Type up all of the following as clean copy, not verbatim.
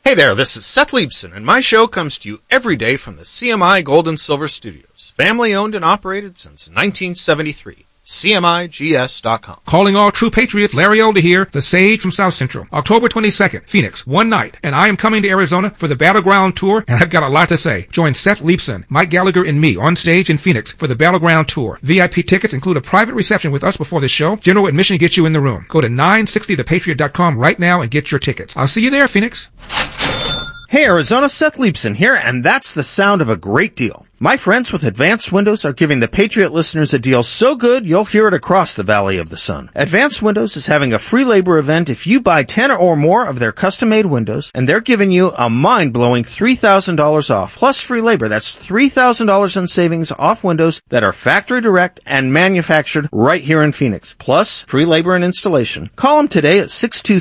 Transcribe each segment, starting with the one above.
Hey there, this is Seth Leibson, and my show comes to you every day from the CMI Gold and Silver Studios. Family owned and operated since 1973. CMIGS.com. Calling all true patriots, Larry Older here, the Sage from South Central. October 22nd, Phoenix, one night, and I am coming to Arizona for the Battleground Tour, and I've got a lot to say. Join Seth Leibson, Mike Gallagher, and me on stage in Phoenix for the Battleground Tour. VIP tickets include a private reception with us before the show. General admission gets you in the room. Go to 960thepatriot.com right now and get your tickets. I'll see you there, Phoenix. Hey Arizona, Seth Leibson here, and that's the sound of a great deal. My friends with Advanced Windows are giving the Patriot listeners a deal so good you'll hear it across the Valley of the Sun. Advanced Windows is having a free labor event if you buy 10 or more of their custom-made windows, and they're giving you a mind-blowing $3,000 off, plus free labor. That's $3,000 in savings off windows that are factory direct and manufactured right here in Phoenix, plus free labor and installation. Call them today at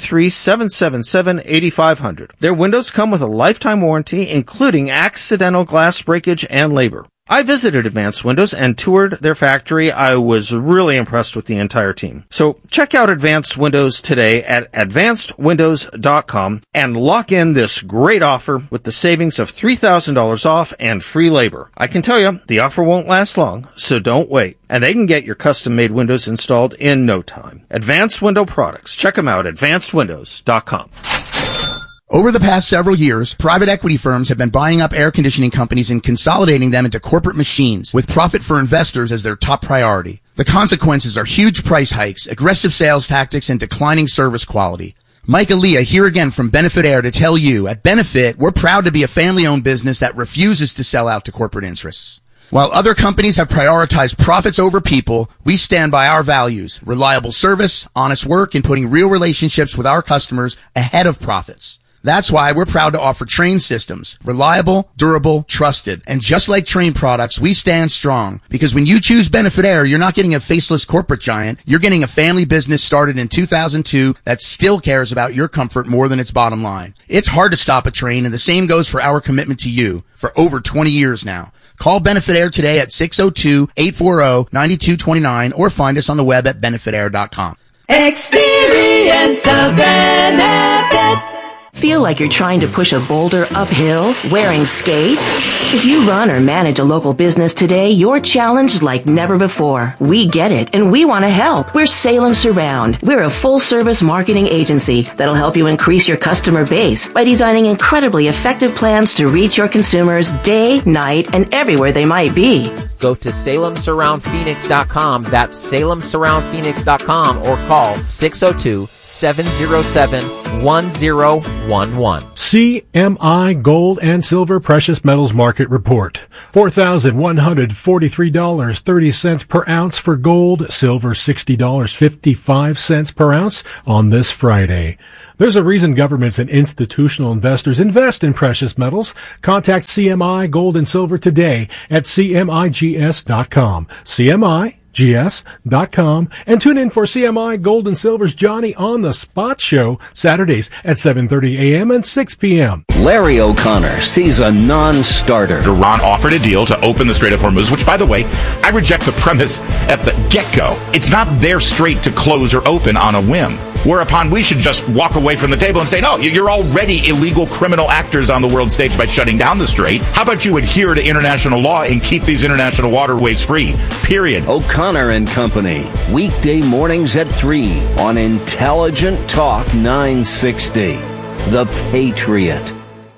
623-777-8500. Their windows come with a lifetime warranty, including accidental glass breakage and labor. I visited Advanced Windows and toured their factory. I was really impressed with the entire team. So check out Advanced Windows today at advancedwindows.com and lock in this great offer with the savings of $3,000 off and free labor. I can tell you, the offer won't last long, so don't wait. And they can get your custom-made windows installed in no time. Advanced Window Products. Check them out at advancedwindows.com. Over the past several years, private equity firms have been buying up air conditioning companies and consolidating them into corporate machines, with profit for investors as their top priority. The consequences are huge price hikes, aggressive sales tactics, and declining service quality. Mike Aaliyah here again from Benefit Air to tell you, at Benefit, we're proud to be a family-owned business that refuses to sell out to corporate interests. While other companies have prioritized profits over people, we stand by our values: reliable service, honest work, and putting real relationships with our customers ahead of profits. That's why we're proud to offer Trane systems. Reliable, durable, trusted. And just like Trane products, we stand strong. Because when you choose Benefit Air, you're not getting a faceless corporate giant. You're getting a family business started in 2002 that still cares about your comfort more than its bottom line. It's hard to stop a Trane, and the same goes for our commitment to you for over 20 years now. Call Benefit Air today at 602-840-9229 or find us on the web at benefitair.com. Experience the benefit. Feel like you're trying to push a boulder uphill wearing skates? If you run or manage a local business today, you're challenged like never before. We get it, and we want to help. We're Salem Surround. We're a full-service marketing agency that'll help you increase your customer base by designing incredibly effective plans to reach your consumers day, night, and everywhere they might be. Go to SalemSurroundPhoenix.com. That's SalemSurroundPhoenix.com or call 602-707-1011. CMI Gold and Silver Precious Metals Market Report. $4,143.30 per ounce for gold, silver $60.55 per ounce on this Friday. There's a reason governments and institutional investors invest in precious metals. Contact CMI Gold and Silver today at CMIGS.com. CMIGS.com, and tune in for CMI Gold and Silver's Johnny on the Spot Show, Saturdays at 7:30 a.m. and 6 p.m. Larry O'Connor sees a non-starter. Iran offered a deal to open the Strait of Hormuz, which, by the way, I reject the premise at the get-go. It's not their strait to close or open on a whim. Whereupon we should just walk away from the table and say, no, you're already illegal criminal actors on the world stage by shutting down the strait. How about you adhere to international law and keep these international waterways free? Period. O'Connor and Company, weekday mornings at 3 on Intelligent Talk 960. The Patriot.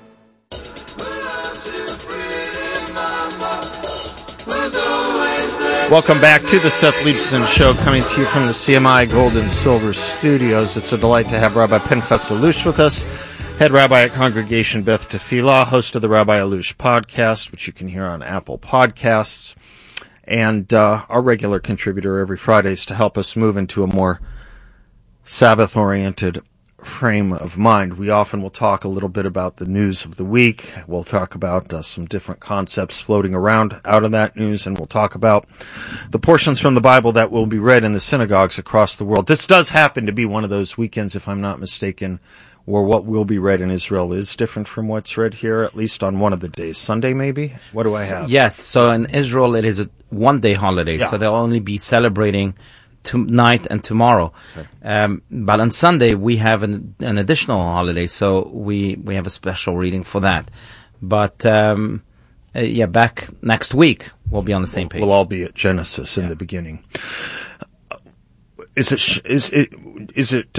Welcome back to the Seth Leibson Show, coming to you from the CMI Gold and Silver Studios. It's a delight to have Rabbi Pinchas Allouche with us, head rabbi at Congregation Beth Tefillah, host of the Rabbi Allouche podcast, which you can hear on Apple Podcasts, and our regular contributor every Fridays to help us move into a more Sabbath-oriented frame of mind. We often will talk a little bit about the news of the week. We'll talk about some different concepts floating around out of that news, and we'll talk about the portions from the Bible that will be read in the synagogues across the world. This does happen to be one of those weekends, if I'm not mistaken, where what will be read in Israel is different from what's read here, at least on one of the days. Sunday, maybe? What do I have? Yes, so in Israel it is a one-day holiday, so they'll only be celebrating tonight and tomorrow. Okay. But on Sunday we have an additional holiday, so we have a special reading for that. But back next week we'll be on the same page. We'll all be at Genesis in the beginning. Is it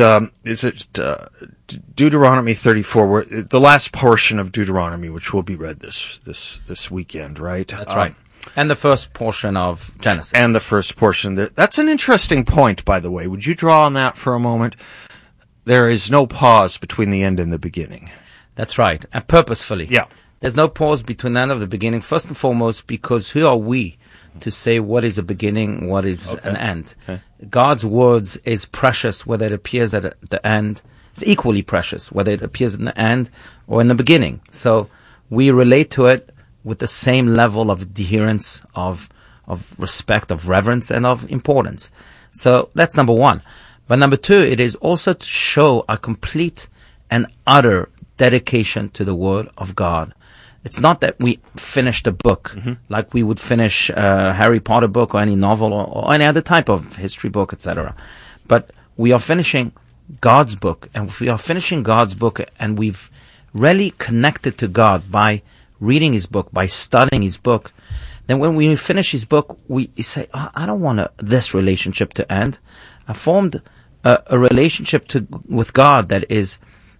Deuteronomy 34, where the last portion of Deuteronomy, which will be read this weekend, right? That's right. And the first portion of Genesis. And the first portion. That's an interesting point, by the way. Would you draw on that for a moment? There is no pause between the end and the beginning. That's right. And purposefully. Yeah. There's no pause between the end and the beginning. First and foremost, because who are we to say what is a beginning, what is an end? Okay. God's words is precious whether it appears at the end. It's equally precious whether it appears in the end or in the beginning. So we relate to it with the same level of adherence, of respect, of reverence, and of importance. So that's number one. But number two, it is also to show a complete and utter dedication to the Word of God. It's not that we finished a book like we would finish a Harry Potter book or any novel or any other type of history book, etc. But we are finishing God's book. And if we are finishing God's book and we've really connected to God by reading His book, by studying His book, then when we finish His book, we say, I don't want this relationship to end. I formed a relationship with God that is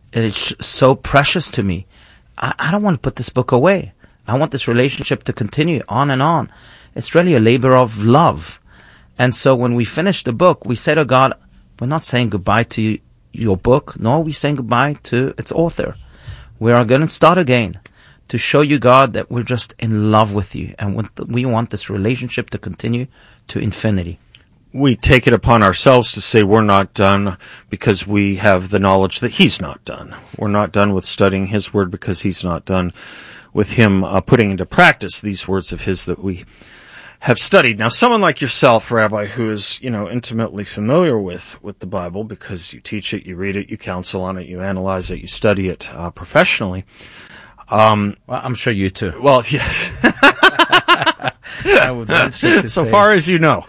so precious to me. I don't want to put this book away. I want this relationship to continue on and on. It's really a labor of love. And so when we finish the book, we say to God, we're not saying goodbye to your book, nor are we saying goodbye to its author. We are going to start again to show you, God, that we're just in love with you. And we want this relationship to continue to infinity. We take it upon ourselves to say we're not done because we have the knowledge that He's not done. We're not done with studying His Word because He's not done with Him putting into practice these words of His that we have studied. Now, someone like yourself, Rabbi, who is, intimately familiar with the Bible because you teach it, you read it, you counsel on it, you analyze it, you study it professionally. Well, I'm sure you too. Well, yes. I would venture to so say. far as you know.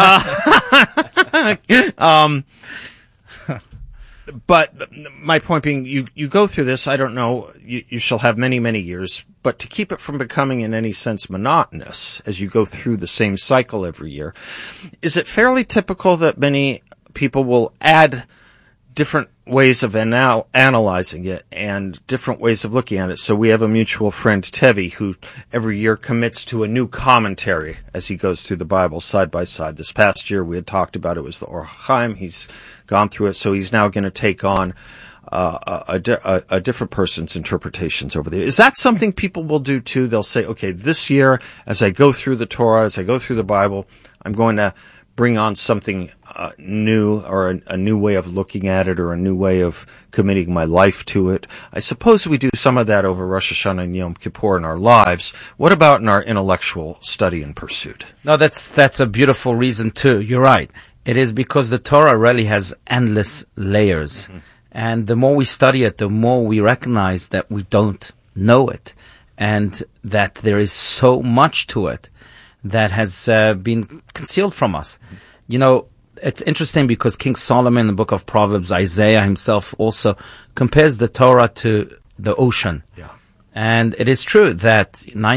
But my point being, you go through this, I don't know, you shall have many, many years, but to keep it from becoming in any sense monotonous as you go through the same cycle every year, is it fairly typical that many people will add different ways of analyzing it and different ways of looking at it? So we have a mutual friend, Tevi, who every year commits to a new commentary as he goes through the Bible side by side. This past year we had talked about it was the Or HaChaim. He's gone through it, so he's now going to take on a different person's interpretations over there. Is that something people will do too? They'll say, okay, this year, as I go through the Torah, as I go through the Bible, I'm going to bring on something new, or a new way of looking at it, or a new way of committing my life to it. I suppose we do some of that over Rosh Hashanah and Yom Kippur in our lives. What about in our intellectual study and pursuit? No, that's a beautiful reason too. You're right. It is because the Torah really has endless layers. Mm-hmm. And the more we study it, the more we recognize that we don't know it, and that there is so much to it that has been concealed from us. It's interesting because King Solomon in the book of Proverbs, Isaiah himself also compares the Torah to the ocean. Yeah. And it is true that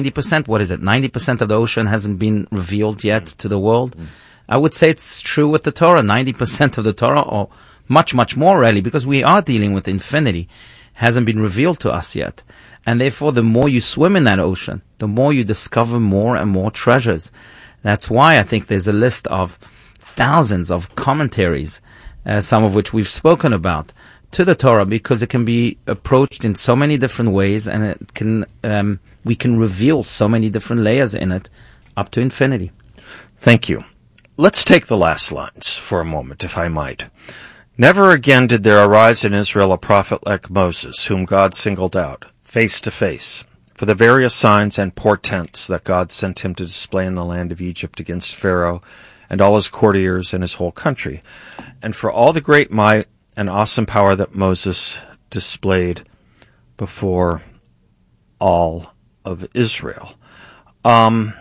90% of the ocean hasn't been revealed yet to the world. I would say it's true with the Torah. 90% of the Torah, or much, much more really, because we are dealing with infinity, hasn't been revealed to us yet. And therefore, the more you swim in that ocean, the more you discover more and more treasures. That's why I think there's a list of thousands of commentaries, some of which we've spoken about, to the Torah, because it can be approached in so many different ways, and it can we can reveal so many different layers in it up to infinity. Thank you. Let's take the last lines for a moment, if I might. Never again did there arise in Israel a prophet like Moses, whom God singled out, face to face, for the various signs and portents that God sent him to display in the land of Egypt against Pharaoh and all his courtiers and his whole country, and for all the great might and awesome power that Moses displayed before all of Israel.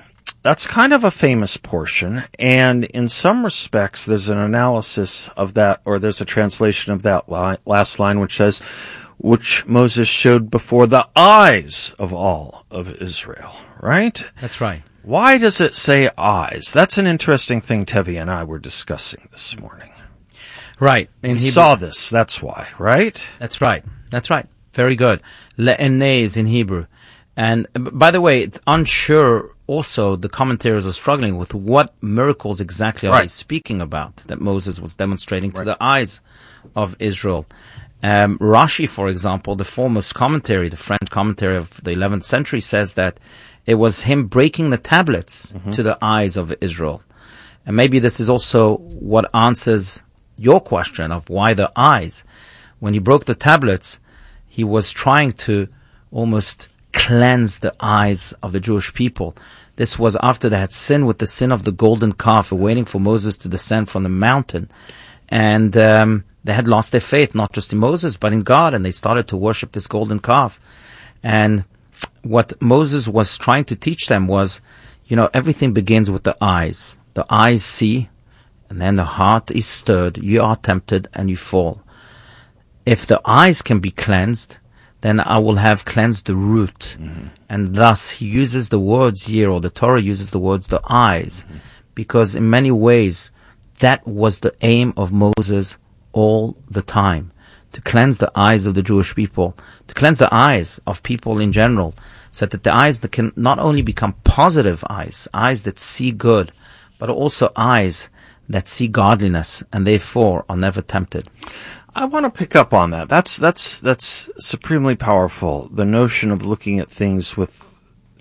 That's kind of a famous portion, and in some respects, there's an analysis of that, or there's a translation of that last line, which says, which Moses showed before the eyes of all of Israel, right? That's right. Why does it say eyes? That's an interesting thing Tevi and I were discussing this morning. Right. We saw this, that's why, right? That's right. That's right. Very good. Le'enei is in Hebrew. And by the way, it's unsure also, the commentators are struggling with what miracles exactly are they speaking about that Moses was demonstrating to the eyes of Israel. Rashi, for example, the foremost commentary, the French commentary of the 11th century, says that it was him breaking the tablets to the eyes of Israel. And maybe this is also what answers your question of why the eyes. When he broke the tablets, he was trying to almost cleanse the eyes of the Jewish people. This was after they had sinned with the sin of the golden calf, waiting for Moses to descend from the mountain. And they had lost their faith, not just in Moses, but in God, and they started to worship this golden calf. And what Moses was trying to teach them was, everything begins with the eyes. The eyes see, and then the heart is stirred. You are tempted, and you fall. If the eyes can be cleansed, then I will have cleansed the root. And thus he uses the words here, or the Torah uses the words the eyes, because in many ways that was the aim of Moses all the time, to cleanse the eyes of the Jewish people, to cleanse the eyes of people in general, so that the eyes that can not only become positive eyes that see good, but also eyes that see godliness and therefore are never tempted. I want to pick up on that. That's supremely powerful. The notion of looking at things with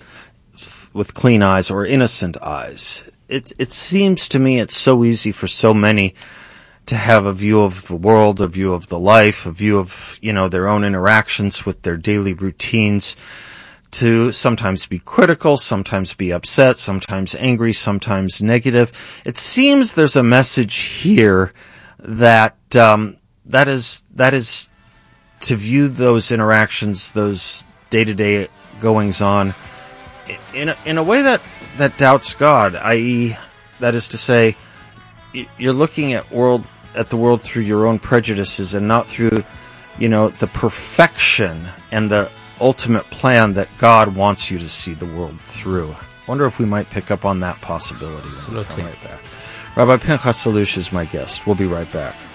clean eyes or innocent eyes. It seems to me it's so easy for so many to have a view of the world, a view of the life, a view of, their own interactions with their daily routines, to sometimes be critical, sometimes be upset, sometimes angry, sometimes negative. It seems there's a message here that that is to view those interactions, those day-to-day goings-on, in a way that doubts God, i.e., that is to say, you're looking at the world through your own prejudices and not through, the perfection and the ultimate plan that God wants you to see the world through. I wonder if we might pick up on that possibility when we come right back. Rabbi Pinchas Allouche is my guest. We'll be right back.